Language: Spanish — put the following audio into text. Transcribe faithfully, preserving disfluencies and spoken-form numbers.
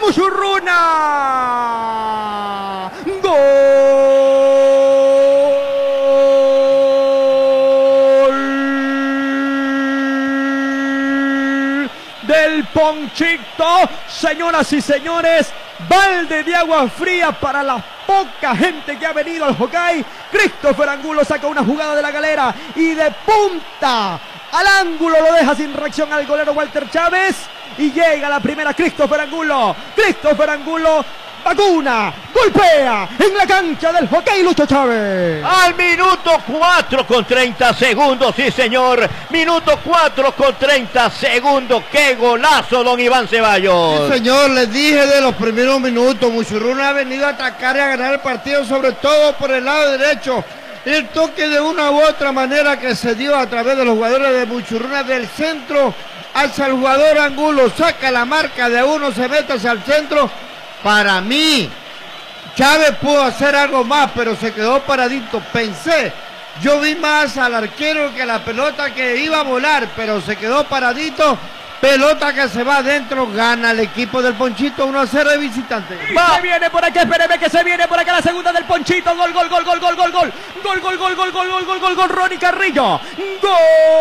Muchurruna. Gol del Ponchito. Señoras y señores, balde de agua fría para la poca gente que ha venido al Hokkaido. Christopher Angulo saca una jugada de la galera y de punta al ángulo lo deja sin reacción al golero Walter Chávez. Y llega la primera Christopher Angulo. Christopher Angulo vacuna, golpea en la cancha del Hokkaido Lucho Chávez. Al minuto cuatro con treinta segundos, sí señor. Minuto cuatro con treinta segundos. ¡Qué golazo, don Iván Ceballos! Sí señor, les dije de los primeros minutos, Muchurruna ha venido a atacar y a ganar el partido, sobre todo por el lado derecho. El toque de una u otra manera que se dio a través de los jugadores de Muchurruna del centro hacia el jugador Angulo, saca la marca de uno, se mete hacia el centro. Para mí, Chávez pudo hacer algo más, pero se quedó paradito. Pensé, yo vi más al arquero que a la pelota que iba a volar, pero se quedó paradito. Pelota que se va adentro, gana el equipo del Ponchito uno a cero de visitante. Y se viene por acá, espéreme que se viene por acá la segunda del Ponchito. Gol, gol, gol, gol, gol, gol, gol. Gol, gol, gol, gol, gol, gol, gol, gol, gol, Ronnie Carrillo. Gol.